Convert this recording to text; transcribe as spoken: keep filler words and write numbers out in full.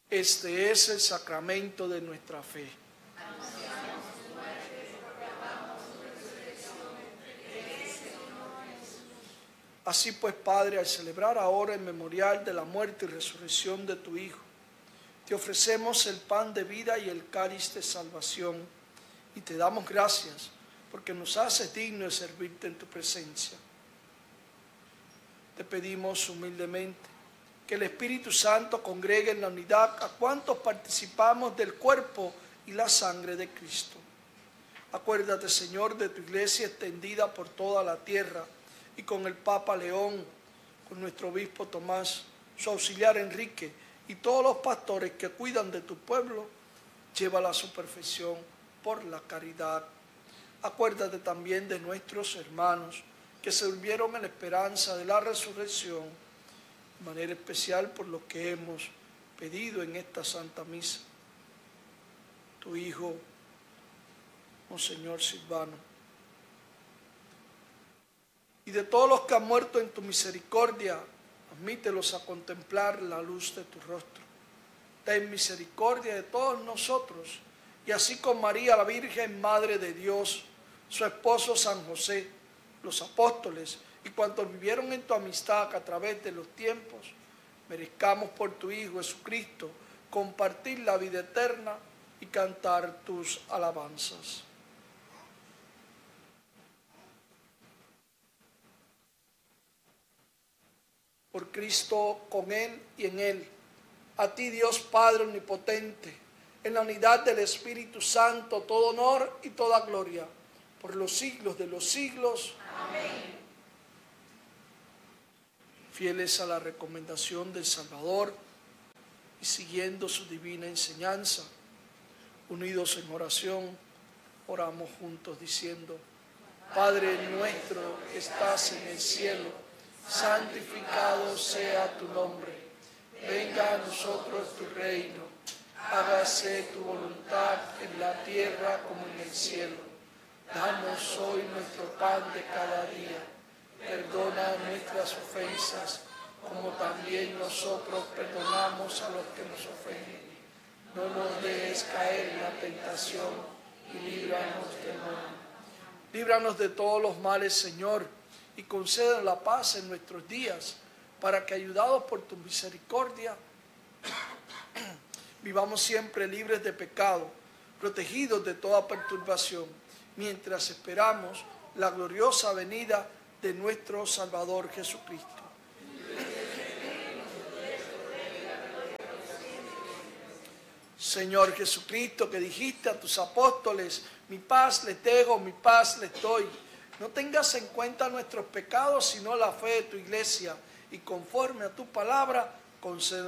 Este es el sacramento de nuestra fe. Así pues, Padre, al celebrar ahora el memorial de la muerte y resurrección de tu Hijo, te ofrecemos el pan de vida y el cáliz de salvación, y te damos gracias porque nos haces dignos de servirte en tu presencia. Te pedimos humildemente que el Espíritu Santo congregue en la unidad a cuantos participamos del cuerpo y la sangre de Cristo. Acuérdate, Señor, de tu iglesia extendida por toda la tierra, y con el Papa León, con nuestro obispo Tomás, su auxiliar Enrique y todos los pastores que cuidan de tu pueblo, llévala a su perfección por la caridad. Acuérdate también de nuestros hermanos que se durmieron en la esperanza de la resurrección, de manera especial por lo que hemos pedido en esta Santa Misa. Tu Hijo, Monseñor Silvano, y de todos los que han muerto en tu misericordia, admítelos a contemplar la luz de tu rostro. Ten misericordia de todos nosotros, y así con María, la Virgen, Madre de Dios, su esposo San José, los apóstoles y cuantos vivieron en tu amistad a través de los tiempos, merezcamos por tu Hijo Jesucristo compartir la vida eterna y cantar tus alabanzas. Por Cristo, con Él y en Él, a ti Dios Padre Omnipotente, en la unidad del Espíritu Santo, todo honor y toda gloria, por los siglos de los siglos. Amén. Fieles a la recomendación del Salvador y siguiendo su divina enseñanza, unidos en oración, oramos juntos diciendo: Padre nuestro que estás en el cielo, santificado sea tu nombre. Venga a nosotros tu reino. Hágase tu voluntad en la tierra como en el cielo. Danos hoy nuestro pan de cada día. Perdona nuestras ofensas, como también nosotros perdonamos a los que nos ofenden. No nos dejes caer en la tentación y líbranos del mal. Líbranos de todos los males, Señor, y concédenos la paz en nuestros días, para que, ayudados por tu misericordia, vivamos siempre libres de pecado, protegidos de toda perturbación, mientras esperamos la gloriosa venida de nuestro Salvador Jesucristo. Señor Jesucristo, que dijiste a tus apóstoles: mi paz les dejo, mi paz les doy. No tengas en cuenta nuestros pecados, sino la fe de tu iglesia, y conforme a tu palabra, concédenos